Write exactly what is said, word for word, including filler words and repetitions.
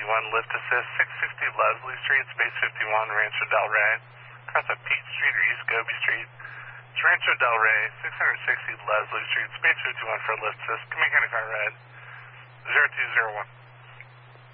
ninety-one, lift assist, six sixty Leslie Street, space fifty-one, Rancho Del Rey. Cross at Pete Street or East Gobi Street. It's Rancho Del Rey, six sixty Leslie Street, space fifty-one for lift assist. Command County Car Red, zero two zero one.